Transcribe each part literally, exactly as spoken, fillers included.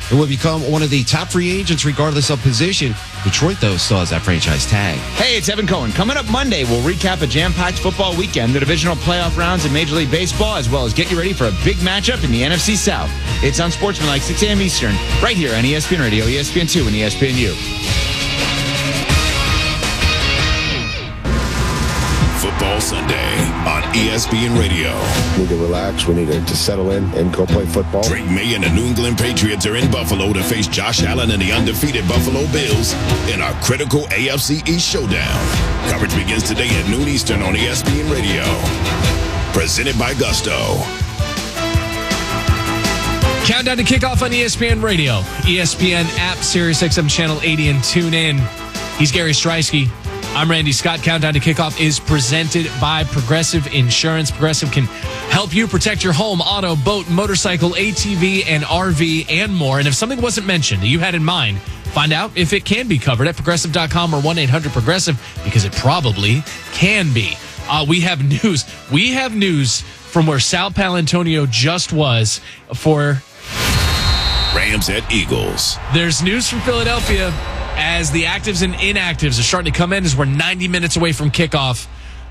and will become one of the top free agents regardless of position. Detroit, though, still has that franchise tag. Hey, it's Evan Cohen. Coming up Monday, we'll recap a jam-packed football weekend, the divisional playoff rounds in Major League Baseball, as well as get you ready for a big matchup in the N F C South. It's on Sportsmanlike, six a.m. Eastern, right here on E S P N Radio, E S P N two, and E S P N U. Football Sunday on E S P N Radio. We need to relax. We need to, to settle in and go play football. Drake May and the New England Patriots are in Buffalo to face Josh Allen and the undefeated Buffalo Bills in our critical A F C East showdown. Coverage begins today at noon Eastern on E S P N Radio. Presented by Gusto. Countdown to kickoff on E S P N Radio, E S P N app, Sirius X M Channel eighty, and tune in. He's Gary Streisky. I'm Randy Scott. Countdown to Kickoff is presented by Progressive Insurance. Progressive can help you protect your home, auto, boat, motorcycle, A T V, and R V, and more. And if something wasn't mentioned that you had in mind, find out if it can be covered at progressive dot com or one eight hundred progressive, because it probably can be. Uh, we have news. We have news from where Sal Paolantonio just was for Rams at Eagles. There's news from Philadelphia as the actives and inactives are starting to come in as we're ninety minutes away from kickoff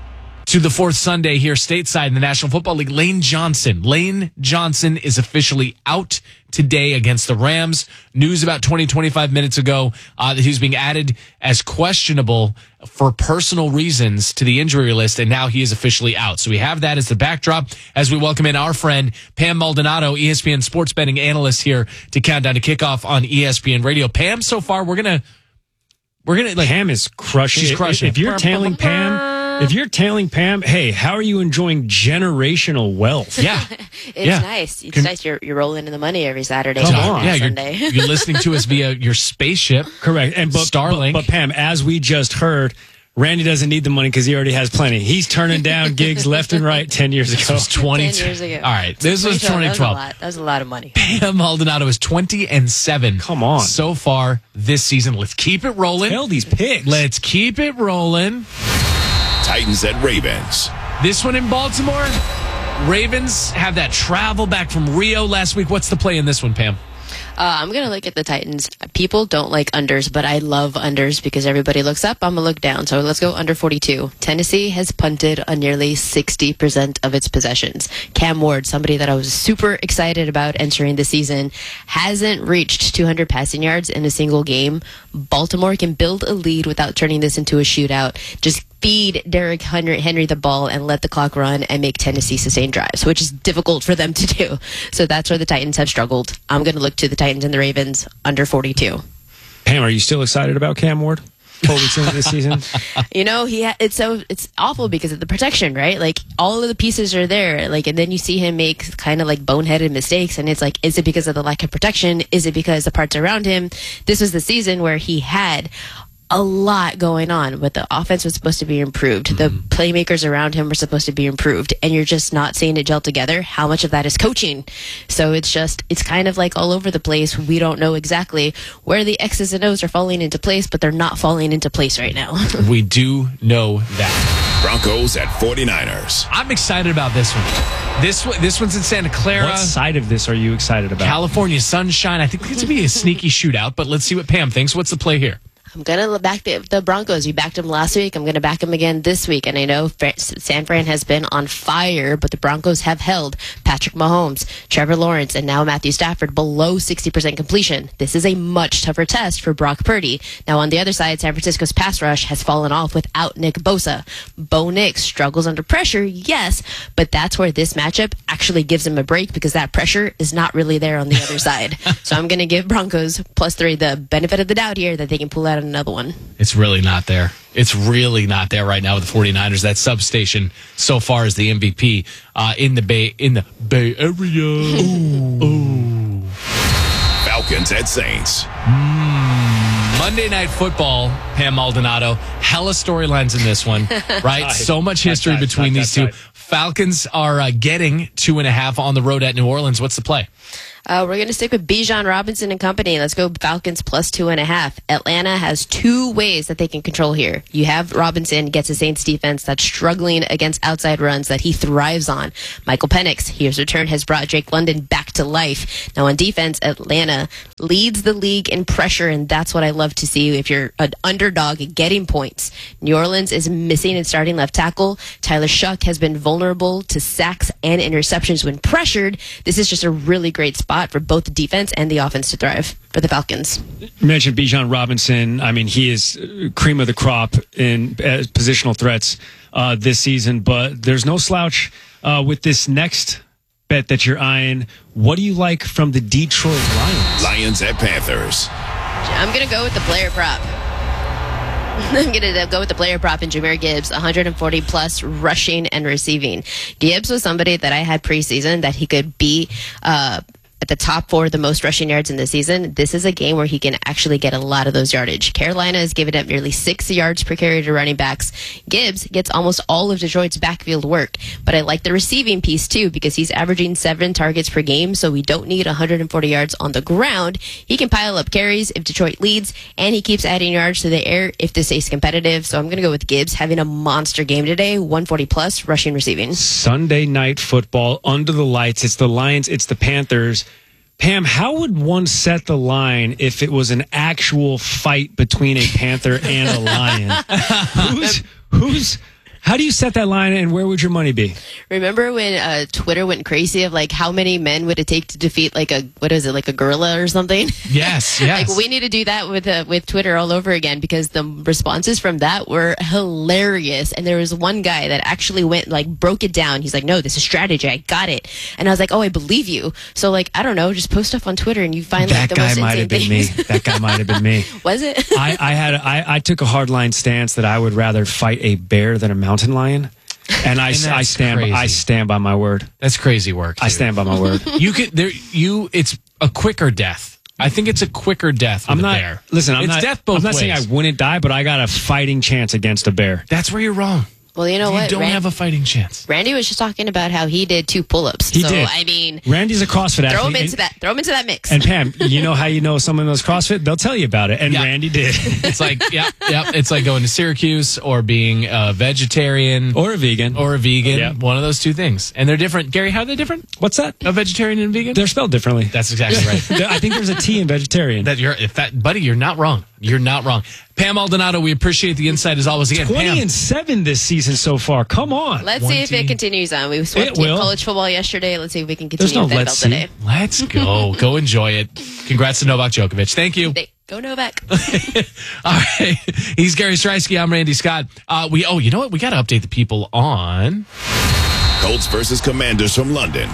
to the fourth Sunday here stateside in the National Football League. Lane Johnson. Lane Johnson is officially out today against the Rams. News about twenty, twenty-five minutes ago uh, that he was being added as questionable for personal reasons to the injury list, and now he is officially out. So we have that as the backdrop as we welcome in our friend Pam Maldonado, E S P N sports betting analyst, here to Countdown to Kickoff on E S P N Radio. Pam, so far we're gonna we're gonna like Pam is crushing. She's crushing. If you're tailing Pam. If you're tailing Pam, hey, how are you enjoying generational wealth? Yeah. It's yeah. nice. It's Can, nice. You're, you're rolling in the money every Saturday. Come on. Yeah, Sunday. You're, you're listening to us via your spaceship. Correct. And but, Starlink. But, but Pam, as we just heard, Randy doesn't need the money because he already has plenty. He's turning down gigs left and right ten years ago. This was twenty ten years ago. All right. This was twenty twelve. That was, that was a lot of money. Pam Maldonado is twenty and seven. Come on. So far this season. Let's keep it rolling. Tell these pigs. Let's keep it rolling. Titans at Ravens. This one in Baltimore. Ravens have that travel back from Rio last week. What's the play in this one, Pam? Uh, I'm going to look at the Titans. People don't like unders, but I love unders because everybody looks up. I'm going to look down. So let's go under forty-two. Tennessee has punted on nearly sixty percent of its possessions. Cam Ward, somebody that I was super excited about entering the season, hasn't reached two hundred passing yards in a single game. Baltimore can build a lead without turning this into a shootout. Just feed Derrick Henry the ball and let the clock run and make Tennessee sustain drives, which is difficult for them to do. So that's where the Titans have struggled. I'm going to look to the Titans and the Ravens under forty-two. Pam, are you still excited about Cam Ward? Four weeks into this season? You know, he ha- it's so it's awful because of the protection, right? Like, all of the pieces are there, like, and then you see him make kind of like boneheaded mistakes, and it's like, is it because of the lack of protection? Is it because the parts around him? This was the season where he had a lot going on, but the offense was supposed to be improved. Mm-hmm. The playmakers around him were supposed to be improved, and you're just not seeing it gel together. How much of that is coaching? So it's just, it's kind of like all over the place. We don't know exactly where the X's and O's are falling into place, but they're not falling into place right now. We do know that. Broncos at forty-niners. I'm excited about this one. This one, this one's in Santa Clara. What side of this are you excited about? California sunshine. I think it's going to be a sneaky shootout, but let's see what Pam thinks. What's the play here? I'm going to back the, the Broncos. We backed them last week. I'm going to back them again this week. And I know San Fran has been on fire, but the Broncos have held Patrick Mahomes, Trevor Lawrence, and now Matthew Stafford below sixty percent completion. This is a much tougher test for Brock Purdy. Now, on the other side, San Francisco's pass rush has fallen off without Nick Bosa. Bo Nix struggles under pressure, yes, but that's where this matchup actually gives him a break because that pressure is not really there on the other side. So I'm going to give Broncos plus three the benefit of the doubt here that they can pull out another one. It's really not there. It's really not there right now with the forty-niners. That substation so far is the M V P uh, in the Bay in the Bay Area. Ooh. Ooh. Falcons at Saints. Mm. Monday Night Football, Pam Maldonado. Hella storylines in this one, right? So much history that's between right, these two. right. Falcons are uh, getting two and a half on the road at New Orleans. What's the play? Uh, we're going to stick with Bijan Robinson and company. Let's go Falcons plus two and a half. Atlanta has two ways that they can control here. You have Robinson gets a Saints defense that's struggling against outside runs that he thrives on. Michael Penix, his return has brought Drake London back to life. Now on defense, Atlanta leads the league in pressure, and that's what I love to see if you're an underdog getting points. New Orleans is missing its starting left tackle. Tyler Shuck has been vulnerable to sacks and interceptions when pressured. This is just a really great spot for both the defense and the offense to thrive for the Falcons. You mentioned Bijan Robinson. I mean, he is cream of the crop in uh, positional threats uh, this season, but there's no slouch uh, with this next bet that you're eyeing. What do you like from the Detroit Lions? Lions at Panthers. I'm going to go with the player prop. I'm going to go with the player prop in Jahmyr Gibbs, one hundred forty plus rushing and receiving. Gibbs was somebody that I had preseason that he could be uh, at the top for the most rushing yards in the season. This is a game where he can actually get a lot of those yardage. Carolina has given up nearly six yards per carry to running backs. Gibbs gets almost all of Detroit's backfield work, but I like the receiving piece too because he's averaging seven targets per game, so we don't need one hundred forty yards on the ground. He can pile up carries if Detroit leads, and he keeps adding yards to the air if this stays competitive. So I'm going to go with Gibbs having a monster game today, one forty plus rushing receiving. Sunday night football under the lights. It's the Lions, it's the Panthers. Pam, how would one set the line if it was an actual fight between a panther and a lion? who's, who's, how do you set that line, and where would your money be? Remember when uh, Twitter went crazy of like how many men would it take to defeat like a what is it like a gorilla or something? Yes, yes. Like we need to do that with uh, with Twitter all over again because the responses from that were hilarious. And there was one guy that actually went like broke it down. He's like, "No, this is strategy. I got it." And I was like, "Oh, I believe you." So like I don't know, just post stuff on Twitter and you find that like the guy most might have been things. me. That guy might have been me. Was it? I, I had I, I took a hardline stance that I would rather fight a bear than a mountain lion. And I, And I that's stand crazy. I stand by my word. That's crazy work. I dude. stand by my word. You could there. You. It's a quicker death. I think it's a quicker death. With I'm a not. bear. Listen, I'm it's not. death both I'm not ways. saying I wouldn't die, but I got a fighting chance against a bear. That's where you're wrong. Well, you know You what? don't Ran- have a fighting chance. Randy was just talking about how he did two pull-ups. He so did. I mean, Randy's a CrossFit athlete. throw him into and, that. Throw him into that mix. And Pam, you know how you know someone knows CrossFit? They'll tell you about it. And Yeah. Randy did. It's like yeah, yeah. It's like going to Syracuse or being a vegetarian Or a vegan. or a vegan. Yeah. One of those two things, and they're different. Gary, how are they different? What's that? A vegetarian and a vegan? They're spelled differently. That's exactly right. I think there's a T in vegetarian. That you're, if that, buddy, you're not wrong. You're not wrong. Pam Aldonado, we appreciate the insight as always. Again, twenty Pam, and seven this season so far. Come on. Let's see if twenty. it continues on. We swept It will. college football yesterday. Let's see if we can There's continue no with let's N F L see. today. let's go. Go enjoy it. Congrats to Novak Djokovic. Thank you. They, go Novak. All right. He's Gary Streisky. I'm Randy Scott. Uh, we oh, you know what? We got to update the people on. Colts versus Commanders from London.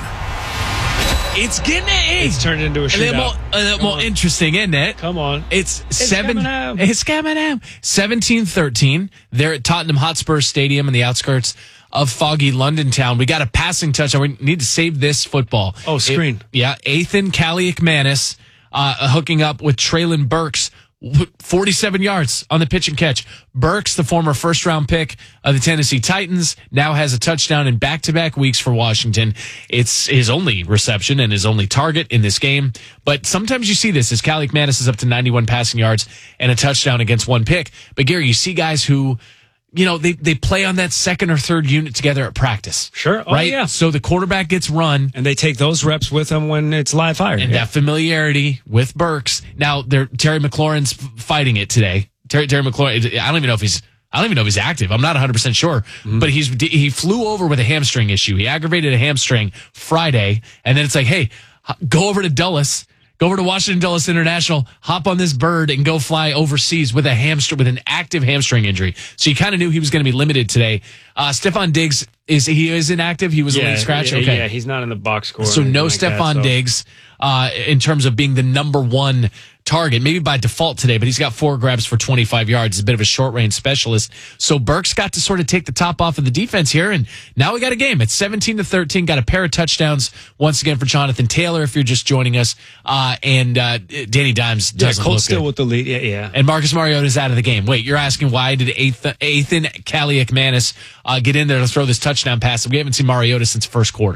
It's getting it. It's turned into a a little more, shootout. a little more on. interesting, isn't it? Come on. It's, seven. coming out. It's coming out. seventeen thirteen. They're at Tottenham Hotspur Stadium in the outskirts of foggy London town. We got a passing touchdown. We need to save this football. Oh, screen. It- yeah. Ethan Kaliakmanis uh, hooking up with Traylon Burks. forty-seven yards on the pitch and catch. Burks, the former first round pick of the Tennessee Titans, now has a touchdown in back-to-back weeks for Washington. It's his only reception and his only target in this game. But sometimes you see this as Kaliakmanis is up to ninety-one passing yards and a touchdown against one pick. But Gary, you see guys who, you know, they, they play on that second or third unit together at practice. Sure. Oh, right? yeah. So the quarterback gets run. And they take those reps with them when it's live fire. And Yeah. that familiarity with Burks. Now, they're, Terry McLaurin's f- fighting it today. Terry, Terry McLaurin, I don't even know if he's, I don't even know if he's active. I'm not one hundred percent sure. Mm-hmm. But he's he flew over with a hamstring issue. He aggravated a hamstring Friday. And then it's like, hey, h- go over to Dulles. Go over to Washington Dulles International, hop on this bird, and go fly overseas with a hamstring, with an active hamstring injury. So you kind of knew he was going to be limited today. Uh, Stephon Diggs is he is inactive. He was a yeah, late scratch. yeah, okay, yeah, he's not in the box score. so or anything no like that, Stephon so. Diggs uh, in terms of being the number one target, maybe by default today, but he's got four grabs for twenty-five yards. He's a bit of a short range specialist. So Burks got to sort of take the top off of the defense here, and now we got a game. It's seventeen to thirteen. Got a pair of touchdowns once again for Jonathan Taylor, if you're just joining us. Uh, and uh, Danny Dimes Yeah, doesn't Colts look still good. with the lead. Yeah, yeah. And Marcus Mariota's out of the game. Wait, you're asking why did Ethan, Ethan Kaliakmanis uh, get in there to throw this touchdown pass? We haven't seen Mariota since first quarter.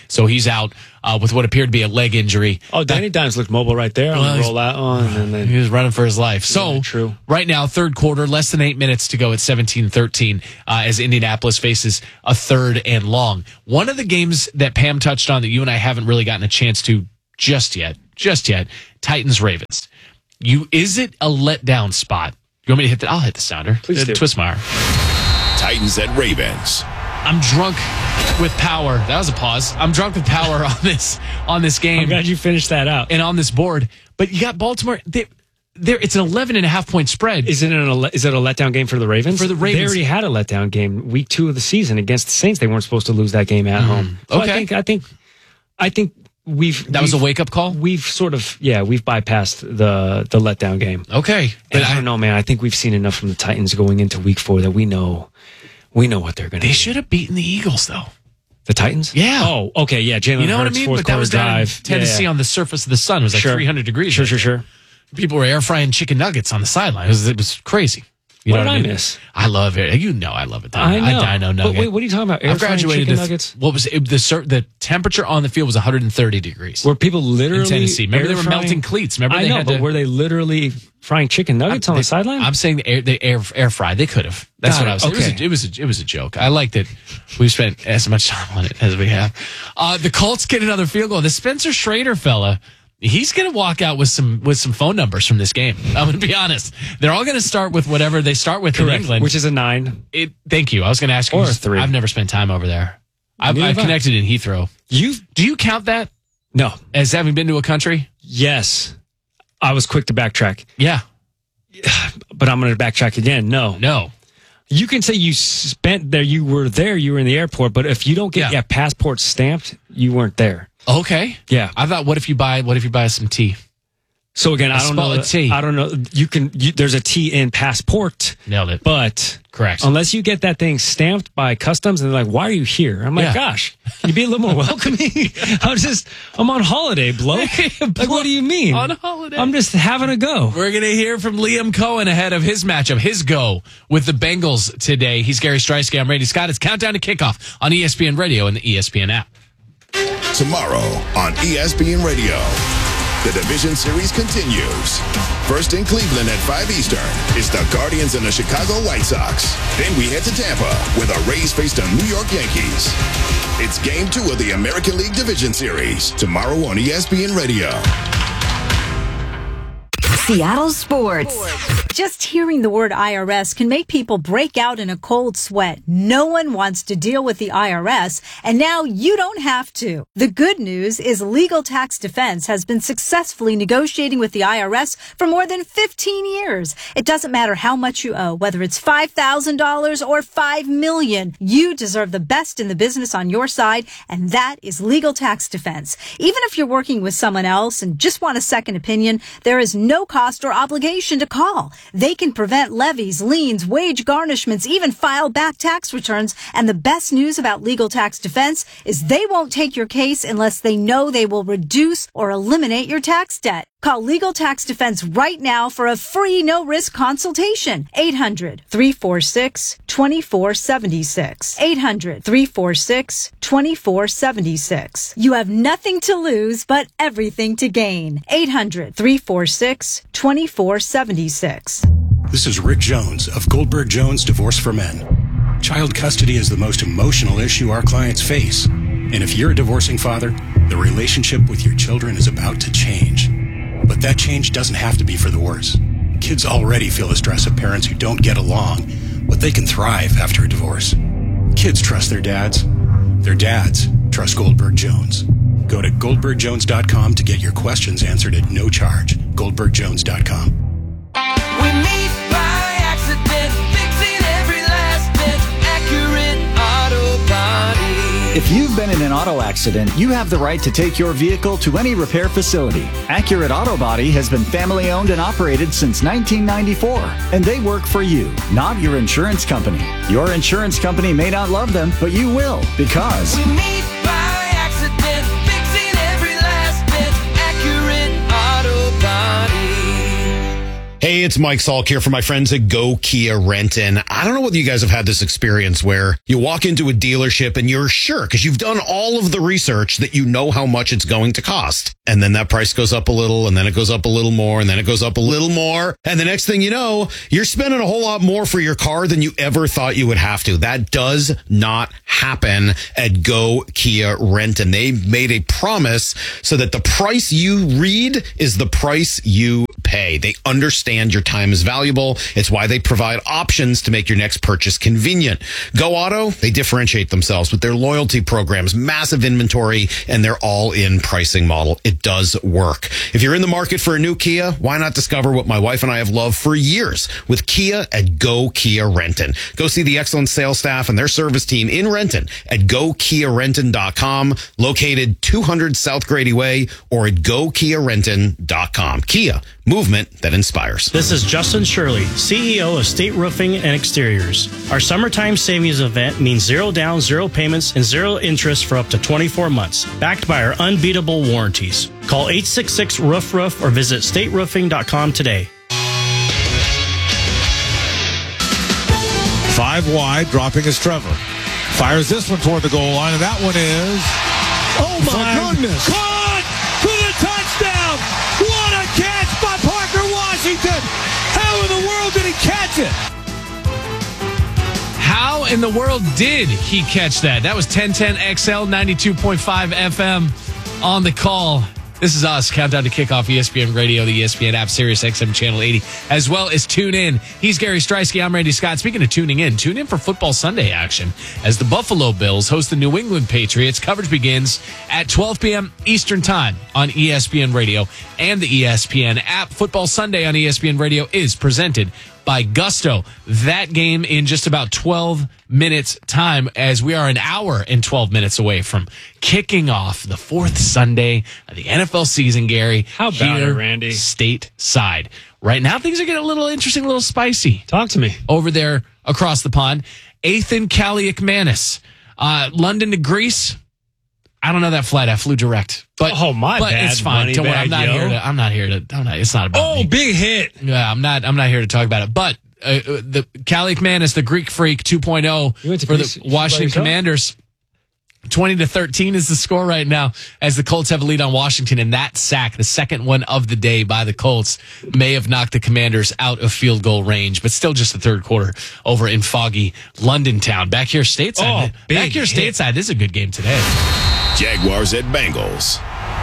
So he's out uh, with what appeared to be a leg injury. Oh, Danny Dimes looked mobile right there on Well, the he's- rollout on, and then He was running for his life. So, Yeah, true. right now, third quarter, less than eight minutes to go at seventeen thirteen uh, as Indianapolis faces a third and long. One of the games that Pam touched on that you and I haven't really gotten a chance to just yet, just yet, Titans-Ravens. You Is it a letdown spot? You want me to hit the, I'll hit the sounder. Please Uh, do. Twist my arm. Titans at Ravens. I'm drunk with power. That was a pause. I'm drunk with power on this on this game. I'm glad you finished that out. and on this board. But you got Baltimore. They, they're, it's an eleven and a half point spread. Is it an is it a letdown game for the Ravens? For the Ravens. They already had a letdown game week two of the season against the Saints. They weren't supposed to lose that game at home. So Okay. I think I think I think we've That was a we've- wake up call? We've sort of yeah we've bypassed the the letdown game. Okay. And But I I, don't know, man. I think we've seen enough from the Titans going into week four that we know we know what they're going to they do. should have beaten the Eagles, though. The Titans? Yeah. Oh, okay. Yeah. Jalen You know what I Hurts, mean? fourth But that quarter was down in drive. Tennessee Yeah, yeah. on the surface of the sun. It was like Sure. three hundred degrees. Sure, right sure, there. sure. People were air frying chicken nuggets on the sideline. It was, it was crazy. You What know did what I I mean? miss? I love it. You know I love it. I know. I dino But nugget. wait, what are you talking about? Air I've graduated frying chicken to nuggets? what was it, the cer- the temperature on the field was one hundred thirty degrees. Were people literally in Tennessee? Remember air they were frying- melting cleats. Remember I they know, had but to, were they literally frying chicken nuggets on they- the sideline? I'm saying the air, they air air fry. They could have. That's Got what it. I was saying. Okay. It was, a, it was a it was a joke. I liked it. We've spent as much time on it as we have. Uh, the Colts get another field goal. The Spencer Schrader fella. He's going to walk out with some with some phone numbers from this game. I'm going to be honest. They're all going to start with whatever they start with in Correct. England. Which is a nine. It, thank you. I was going to ask you. Or a three. I've never spent time over there. I've, Neither I've have I. connected in Heathrow. You Do you count that no. as having been to a country? Yes. I was quick to backtrack, Yeah. but I'm going to backtrack again. No. No. You can say you spent there, you were there, you were in the airport, but if you don't get Yeah. your passport stamped, you weren't there. Okay. Yeah. I thought, what if you buy? What if you buy some tea? So again, I don't spell know. a T. I don't know. You can. You, there's a T in passport, Nailed it. but Correct. unless you get that thing stamped by customs, and they're like, "Why are you here?" I'm like, Yeah. "Gosh, can you be a little more welcoming?" I'm just, I'm on holiday, bloke. Like, what do you mean? On holiday. I'm just having a go. We're going to hear from Liam Cohen ahead of his matchup, his go with the Bengals today. He's Gary Streisky. I'm Randy Scott. It's Countdown to Kickoff on E S P N Radio and the E S P N app. Tomorrow on E S P N Radio. The division series continues. First in Cleveland at five Eastern is the Guardians and the Chicago White Sox. Then we head to Tampa where the Rays face the New York Yankees. It's game two of the American League Division Series tomorrow on E S P N Radio. Seattle Sports. Just hearing the word I R S can make people break out in a cold sweat. No one wants to deal with the I R S, and now you don't have to. The good news is Legal Tax Defense has been successfully negotiating with the I R S for more than fifteen years. It doesn't matter how much you owe, whether it's five thousand dollars or five million dollars. You deserve the best in the business on your side, and that is Legal Tax Defense. Even if you're working with someone else and just want a second opinion, there is no cost or obligation to call. They can prevent levies, liens, wage garnishments, even file back tax returns. And the best news about Legal Tax Defense is they won't take your case unless they know they will reduce or eliminate your tax debt. Call Legal Tax Defense right now for a free no-risk consultation. eight hundred, three four six, two four seven six. eight hundred, three four six, two four seven six. You have nothing to lose but everything to gain. eight hundred, three four six, two four seven six. This is Rick Jones of Goldberg Jones Divorce for Men. Child custody is the most emotional issue our clients face. And if you're a divorcing father, the relationship with your children is about to change. But that change doesn't have to be for the worse. Kids already feel the stress of parents who don't get along, but they can thrive after a divorce. Kids trust their dads. Their dads trust Goldberg Jones. Go to goldberg jones dot com to get your questions answered at no charge. goldberg jones dot com. We meet by accident, fixing every last bit, Accurate Auto Body. If you've been in an auto accident, you have the right to take your vehicle to any repair facility. Accurate Auto Body has been family owned and operated since nineteen ninety-four, and they work for you, not your insurance company. Your insurance company may not love them, but you will, because We meet by accident, fixing every last bit, Accurate Auto Body. Hey, Hey, it's Mike Salk here for my friends at Go Kia Renton. I don't know whether you guys have had this experience where you walk into a dealership and you're sure, because you've done all of the research, that you know how much it's going to cost. And then that price goes up a little, and then it goes up a little more, and then it goes up a little more. And the next thing you know, you're spending a whole lot more for your car than you ever thought you would have to. That does not happen at Go Kia Renton. They made a promise so that the price you read is the price you pay. They understand your time is valuable. It's why they provide options to make your next purchase convenient. Go Auto, they differentiate themselves with their loyalty programs, massive inventory, and their all-in pricing model. It does work. If you're in the market for a new Kia, why not discover what my wife and I have loved for years with Kia at Go Kia Renton. Go see the excellent sales staff and their service team in Renton at go kia renton dot com, located two hundred South Grady Way, or at go kia renton dot com. Kia, movement that inspires. This is Justin Shirley, C E O of State Roofing and Exteriors. Our summertime savings event means zero down, zero payments, and zero interest for up to twenty-four months, backed by our unbeatable warranties. Call eight six six, roof roof or visit state roofing dot com today. Five wide, dropping is Trevor. Fires this one toward the goal line, and that one is... Oh, my goodness. Caught for the touchdown. What a catch by Parker Washington. How in the world did he catch it? How in the world did he catch that? That was ten ten X L, ninety-two point five F M on the call. This is us, Countdown to Kickoff, E S P N Radio, the E S P N app, Sirius X M Channel eighty, as well as Tune In. He's Gary Streisky. I'm Randy Scott. Speaking of tuning in, tune in for Football Sunday action as the Buffalo Bills host the New England Patriots. Coverage begins at twelve p.m. Eastern Time on E S P N Radio and the E S P N app. Football Sunday on E S P N Radio is presented by Gusto. That game in just about twelve minutes time, as we are an hour and twelve minutes away from kicking off the fourth Sunday of the N F L season, Gary. How about here it, Randy? Stateside. Right now, things are getting a little interesting, a little spicy. Talk to me. Over there across the pond. Ethan Kaliakmanis. Uh, London to Greece. I don't know that flight. I flew direct. But, oh, my but bad. It's fine. Don't worry. I'm not yo. here to, I'm not here to, I'm not, it's not about Oh, me. big hit. Yeah, I'm not, I'm not here to talk about it. But uh, the Kaliakmanis, the Greek Freak two point oh for Greece, the Washington Commanders. twenty to thirteen is the score right now as the Colts have a lead on Washington. And that sack, the second one of the day by the Colts, may have knocked the Commanders out of field goal range, but still just the third quarter over in foggy London town. Back here stateside. Oh, back here hit. stateside. This is a good game today. Jaguars at Bengals.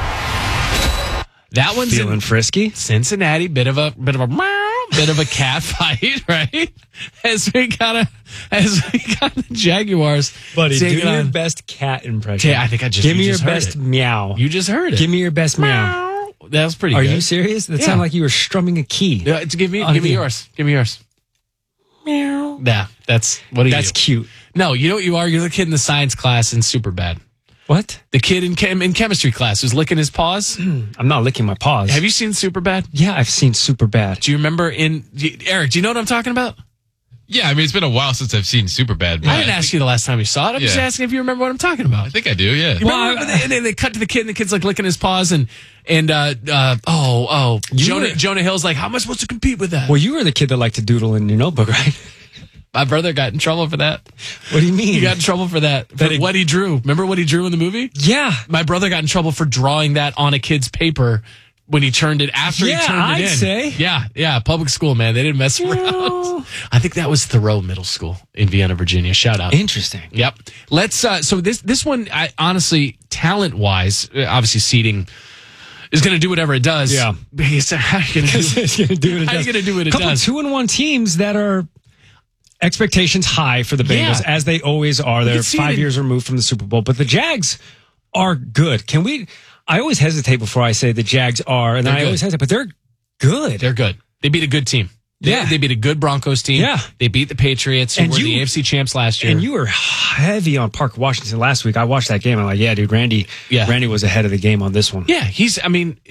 That one's feeling in frisky. Cincinnati, bit of a bit of a bit of a cat fight, right? As we got a, as we got the Jaguars, buddy. Do your on. best cat impression. Yeah, I think I just give me you your just heard best it. meow. You just heard it. Give me your best meow. That was pretty. Are good. you serious? That Yeah. sounded like you were strumming a key. Yeah, give me, Oh, give me yeah. yours. Give me yours. Meow. Yeah, that's what are That's you? cute. No, you know what you are. You're the kid in the science class in Superbad. What? The kid in chem in chemistry class who's licking his paws. I'm not licking my paws. Have you seen Superbad? Yeah, I've seen Superbad. Do you remember in do you- Eric? Do you know what I'm talking about? Yeah, I mean, it's been a while since I've seen Superbad. but I didn't ask you the last time you saw it. I'm just Yeah. asking if you remember what I'm talking about. I think I do, yeah. You remember when they, they, they cut to the kid and the kid's like licking his paws and and uh, uh oh oh You Jonah were- Jonah Hill's like, how am I supposed to compete with that? Well, you were the kid that liked to doodle in your notebook, right? My brother got in trouble for that. What do you mean? He got in trouble for that. For That it- what he drew. Remember what he drew in the movie? Yeah. My brother got in trouble for drawing that on a kid's paper when he turned it after Yeah, he turned it I'd in. say. Yeah, yeah, public school, man. They didn't mess around. I think that was Thoreau Middle School in Vienna, Virginia. Shout out. Interesting. Yep. Let's uh so this this one I honestly talent-wise, uh, obviously seeding is going to do whatever it does. Yeah. But he's- how are you going to do It's gonna do what it How are you does. gonna do what it Couple does? two and one teams that are expectations high for the Bengals, Yeah. as they always are. You They're can see it five in- years removed from the Super Bowl, but the Jags are good. Can we? I always hesitate before I say the Jags are, and They're I good. always hesitate, but they're good. They're good. They beat a good team. They, Yeah. they beat a good Broncos team. Yeah. They beat the Patriots, who And were you- the A F C champs last year. And you were heavy on Parker Washington last week. I watched that game. I'm like, yeah, dude, Randy. Yeah. Randy was ahead of the game on this one. Yeah, he's. I mean,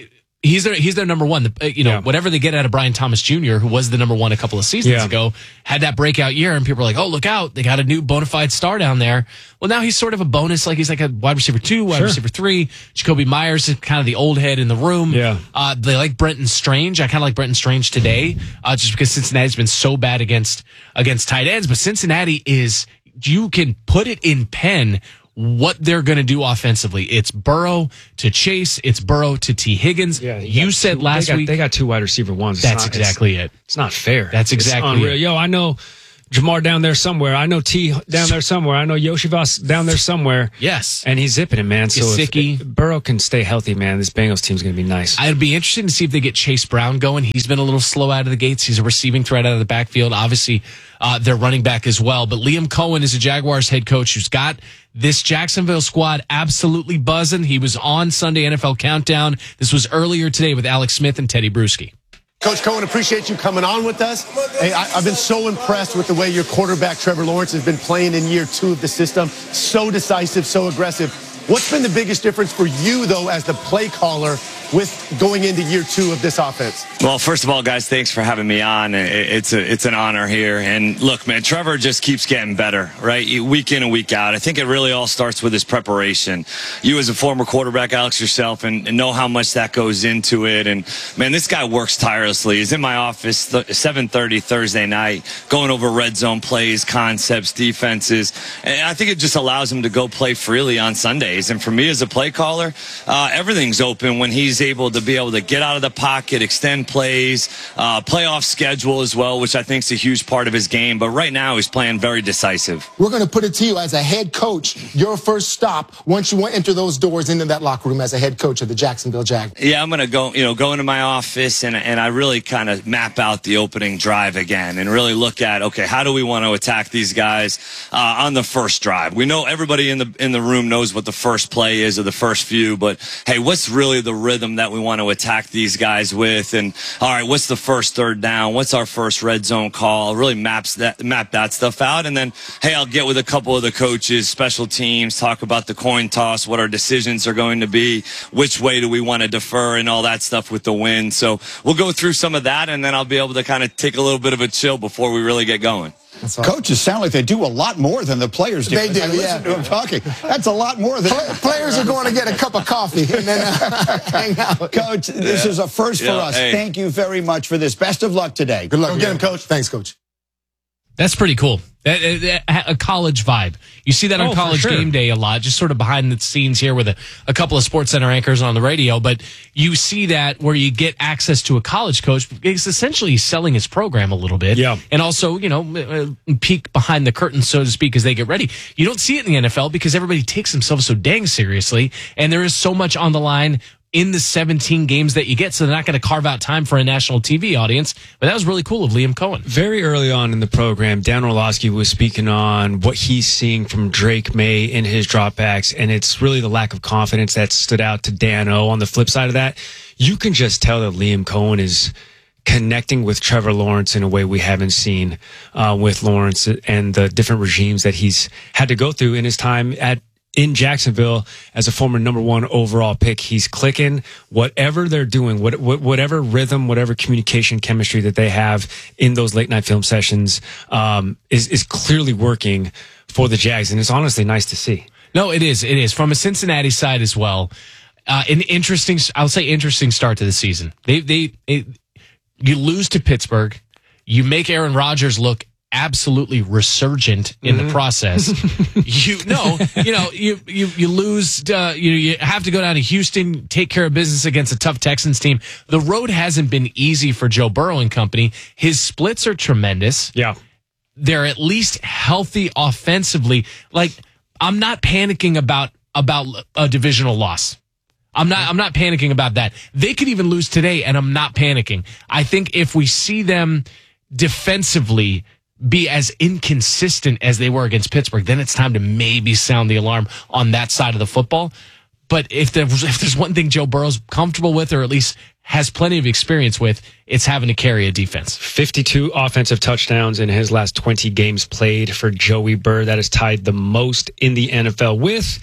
He's their he's their number one. The, you know, yeah. whatever they get out of Brian Thomas Junior, who was the number one a couple of seasons yeah. ago, had that breakout year, and people were like, "Oh, look out! They got a new bona fide star down there." Well, now he's sort of a bonus, like he's like a wide receiver two, wide sure. receiver three. Jacoby Myers is kind of the old head in the room. Yeah, uh, they like Brenton Strange. I kind of like Brenton Strange today, uh, just because Cincinnati's been so bad against against tight ends. But Cincinnati is, you can put it in pen what they're going to do offensively. It's Burrow to Chase. It's Burrow to T. Higgins. Yeah, you said two, last they got, week they got two wide receiver ones. It's that's not, exactly it's, it. It's not fair. That's exactly it's unreal. it. Yo, I know Jamar down there somewhere. I know T down there somewhere. I know Yoshivas down there somewhere. Yes, and he's zipping it, man. So if, if Burrow can stay healthy, man, this Bengals team's going to be nice. I'd be interested to see if they get Chase Brown going. He's been a little slow out of the gates. He's a receiving threat out of the backfield. Obviously, uh, their running back as well. But Liam Cohen is a Jaguars head coach who's got this Jacksonville squad absolutely buzzing. He was on Sunday N F L Countdown. This was earlier today with Alex Smith and Teddy Bruschi. Coach Cohen, appreciate you coming on with us. Hey, I, I've been so impressed with the way your quarterback, Trevor Lawrence, has been playing in year two of the system. So decisive, so aggressive. What's been the biggest difference for you, though, as the play caller with going into year two of this offense? Well, first of all, guys, thanks for having me on. It's a, it's an honor here. And look, man, Trevor just keeps getting better, right? Week in and week out. I think it really all starts with his preparation. You as a former quarterback, Alex, yourself, and, and know how much that goes into it. And, man, this guy works tirelessly. He's in my office th- seven thirty Thursday night, going over red zone plays, concepts, defenses. And I think it just allows him to go play freely on Sundays. And for me as a play caller, uh, everything's open when he's able to be able to get out of the pocket, extend plays, uh, playoff schedule as well, which I think is a huge part of his game. But right now he's playing very decisive. We're going to put it to you as a head coach, your first stop once you enter those doors into that locker room as a head coach of the Jacksonville Jaguars. Yeah, I'm going to go, you know, go into my office and, and I really kind of map out the opening drive again and really look at, okay, how do we want to attack these guys uh, on the first drive? We know everybody in the in the room knows what the first play is or the first few, but hey, what's really the rhythm that we want to attack these guys with? And all right, what's the first third down? What's our first red zone call? Really maps that map that stuff out. And then, hey, I'll get with a couple of the coaches, special teams, talk about the coin toss, what our decisions are going to be, which way do we want to defer, and all that stuff with the win. So we'll go through some of that, and then I'll be able to kind of take a little bit of a chill before we really get going. Coaches sound like they do a lot more than the players do. They do, I yeah. listen to them talking. That's a lot more than players are going to get a cup of coffee and then uh, hang out. Coach, this yeah. is a first for yeah, us. hey. Thank you very much for this. Best of luck today. Good luck. Go get him, Coach. Thanks, Coach. That's pretty cool. That, that, a college vibe. You see that on Oh, College for sure. Game Day a lot, just sort of behind the scenes here with a, a couple of Sports Center anchors on the radio. But you see that where you get access to a college coach. He's essentially selling his program a little bit. Yeah. And also, you know, uh, peek behind the curtain, so to speak, as they get ready. You don't see it in the N F L because everybody takes themselves so dang seriously. And there is so much on the line in the seventeen games that you get, so they're not going to carve out time for a national T V audience. But that was really cool of Liam Cohen. Very early on in the program, Dan Orlovsky was speaking on what he's seeing from Drake May in his dropbacks, and it's really the lack of confidence that stood out to Dan O. On the flip side of that, you can just tell that Liam Cohen is connecting with Trevor Lawrence in a way we haven't seen uh, with Lawrence and the different regimes that he's had to go through in his time at in Jacksonville as a former number one overall pick. He's clicking whatever they're doing, what, what, whatever rhythm, whatever communication chemistry that they have in those late night film sessions um, is, is clearly working for the Jags. And it's honestly nice to see. No, it is. It is. From a Cincinnati side as well, uh, an interesting, I'll say interesting start to the season. They, they, it, you lose to Pittsburgh. You make Aaron Rodgers look absolutely resurgent in Mm-hmm. the process. you no, you know, you you you lose. Uh, you you have to go down to Houston, take care of business against a tough Texans team. The road hasn't been easy for Joe Burrow and company. His splits are tremendous. Yeah, they're at least healthy offensively. Like, I'm not panicking about about a divisional loss. I'm not I'm not panicking about that. They could even lose today, and I'm not panicking. I think if we see them defensively be as inconsistent as they were against Pittsburgh, then it's time to maybe sound the alarm on that side of the football. But if there's, if there's one thing Joe Burrow's comfortable with, or at least has plenty of experience with, it's having to carry a defense. fifty-two offensive touchdowns in his last twenty games played for Joey Burr. That is tied the most in the N F L with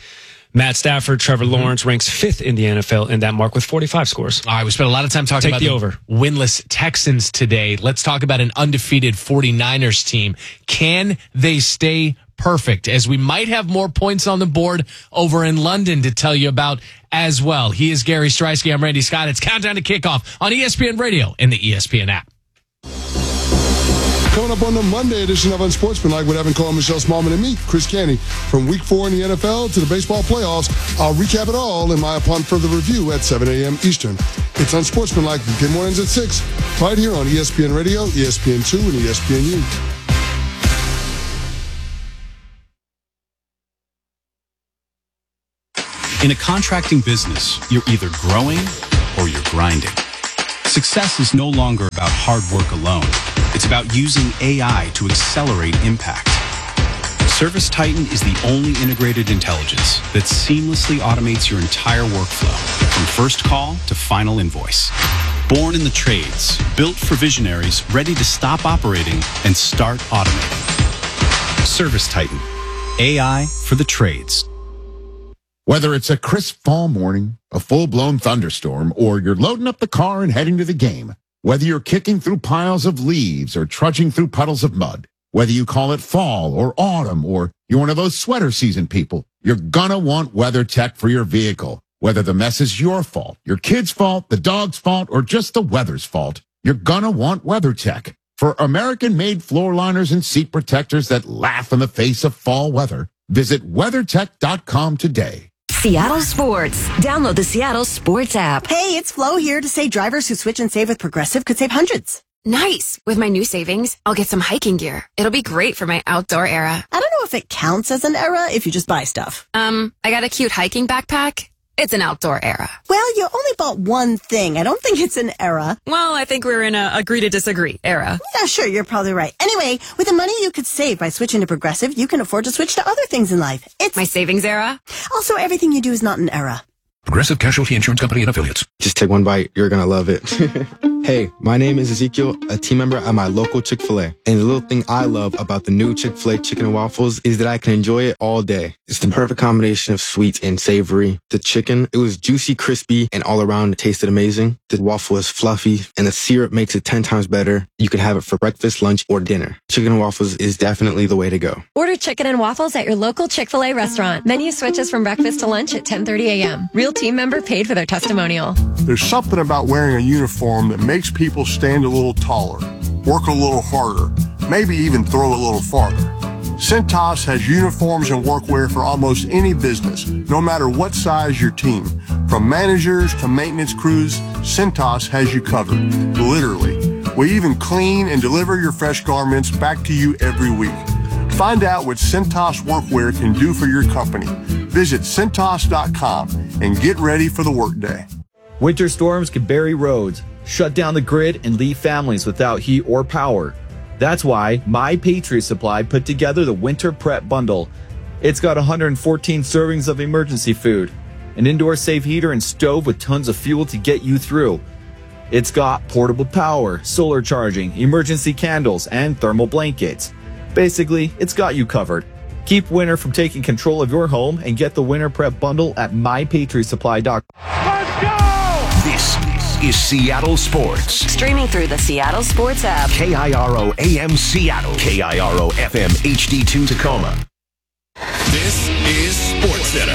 Matt Stafford, Trevor Mm-hmm. Lawrence ranks fifth in the N F L in that mark with forty-five scores. All right, we spent a lot of time talking Take about the the over. winless Texans today. Let's talk about an undefeated 49ers team. Can they stay perfect? As we might have more points on the board over in London to tell you about as well. He is Gary Streisky. I'm Randy Scott. It's Countdown to Kickoff on E S P N Radio and the E S P N app. Coming up on the Monday edition of Unsportsmanlike with Evan Cole, Michelle Smallman, and me, Chris Canty. From week four in the N F L to the baseball playoffs, I'll recap it all in my Upon Further Review at seven a.m. Eastern. It's Unsportsmanlike. Good mornings at six, right here on E S P N Radio, E S P N two, and E S P N U. In a contracting business, you're either growing or you're grinding. Success is no longer about hard work alone. It's about using A I to accelerate impact. ServiceTitan is the only integrated intelligence that seamlessly automates your entire workflow, from first call to final invoice. Born in the trades, built for visionaries ready to stop operating and start automating. ServiceTitan, A I for the trades. Whether it's a crisp fall morning, a full-blown thunderstorm, or you're loading up the car and heading to the game, whether you're kicking through piles of leaves or trudging through puddles of mud, whether you call it fall or autumn, or you're one of those sweater season people, you're gonna want WeatherTech for your vehicle. Whether the mess is your fault, your kid's fault, the dog's fault, or just the weather's fault, you're gonna want WeatherTech. For American-made floor liners and seat protectors that laugh in the face of fall weather, visit WeatherTech dot com today. Seattle Sports. Download the Seattle Sports app. Hey, it's Flo here to say drivers who switch and save with Progressive could save hundreds. Nice. With my new savings, I'll get some hiking gear. It'll be great for my outdoor era. I don't know if it counts as an era if you just buy stuff. Um, I got a cute hiking backpack. It's an outdoor era. Well, you only bought one thing. I don't think it's an era. Well, I think we're in a agree to disagree era. Yeah, sure, you're probably right. Anyway, with the money you could save by switching to Progressive, you can afford to switch to other things in life. It's my savings era. Also, everything you do is not an era. Progressive Casualty Insurance Company and Affiliates. Just take one bite. You're going to love it. Hey, my name is Ezekiel, a team member at my local Chick-fil-A. And the little thing I love about the new Chick-fil-A chicken and waffles is that I can enjoy it all day. It's the perfect combination of sweet and savory. The chicken, it was juicy, crispy, and all around it tasted amazing. The waffle is fluffy, and the syrup makes it ten times better. You can have it for breakfast, lunch, or dinner. Chicken and waffles is definitely the way to go. Order chicken and waffles at your local Chick-fil-A restaurant. Menu switches from breakfast to lunch at ten thirty a.m. Real team member paid for their testimonial. There's something about wearing a uniform that makes people stand a little taller, work a little harder, maybe even throw a little farther. Cintas has uniforms and workwear for almost any business, no matter what size your team. From managers to maintenance crews, Cintas has you covered, literally. We even clean and deliver your fresh garments back to you every week. Find out what Cintas workwear can do for your company. Visit Cintas dot com and get ready for the workday. Winter storms can bury roads, shut down the grid, and leave families without heat or power. That's why My Patriot Supply put together the Winter Prep Bundle. It's got one hundred fourteen servings of emergency food, an indoor safe heater and stove with tons of fuel to get you through. It's got portable power, solar charging, emergency candles, and thermal blankets. Basically, it's got you covered. Keep winter from taking control of your home and get the Winter Prep Bundle at my patriot supply dot com. This is Seattle Sports. Streaming through the Seattle Sports app. K I R O A M Seattle. K I R O F M H D two Tacoma. This is SportsCenter.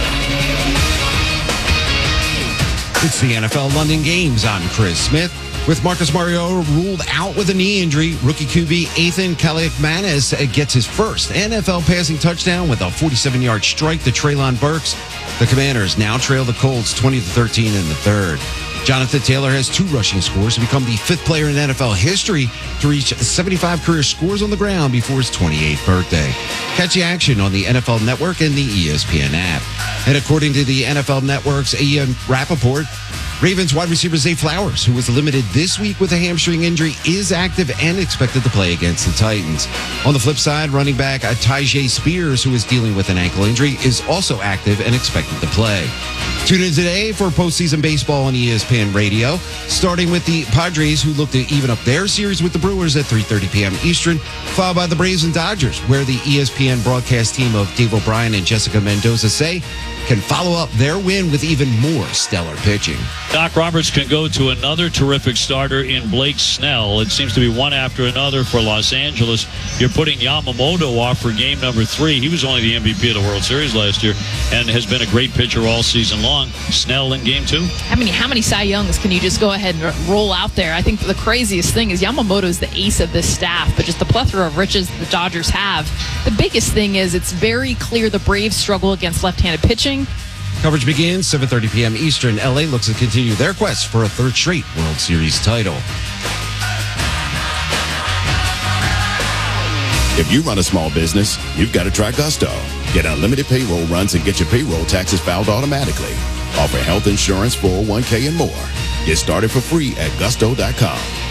It's the N F L London Games. I'm Chris Smith. With Marcus Mariota ruled out with a knee injury, rookie Q B Ethan Kaliakmanis gets his first N F L passing touchdown with a forty-seven-yard strike to Treylon Burks. The Commanders now trail the Colts twenty to thirteen in the third. Jonathan Taylor has two rushing scores to become the fifth player in N F L history to reach seventy-five career scores on the ground before his twenty-eighth birthday. Catch the action on the N F L Network and the E S P N app. And according to the N F L Network's Ian Rappaport, Ravens wide receiver Zay Flowers, who was limited this week with a hamstring injury, is active and expected to play against the Titans. On the flip side, running back Tyjae Spears, who is dealing with an ankle injury, is also active and expected to play. Tune in today for postseason baseball on E S P N Radio, starting with the Padres, who look to even up their series with the Brewers at three thirty p.m. Eastern, followed by the Braves and Dodgers, where the E S P N broadcast team of Dave O'Brien and Jessica Mendoza say can follow up their win with even more stellar pitching. Doc Roberts can go to another terrific starter in Blake Snell. It seems to be one after another for Los Angeles. You're putting Yamamoto off for game number three. He was only the M V P of the World Series last year and has been a great pitcher all season long. Snell in game two. I mean, how many Cy Youngs can you just go ahead and roll out there? I think the craziest thing is Yamamoto is the ace of this staff, but just the plethora of riches the Dodgers have. The biggest thing is it's very clear the Braves struggle against left-handed pitching. Coverage begins seven thirty p.m. Eastern. L A looks to continue their quest for a third straight World Series title. If you run a small business, you've got to try Gusto. Get unlimited payroll runs and get your payroll taxes filed automatically. Offer health insurance, four oh one k, and more. Get started for free at gusto dot com.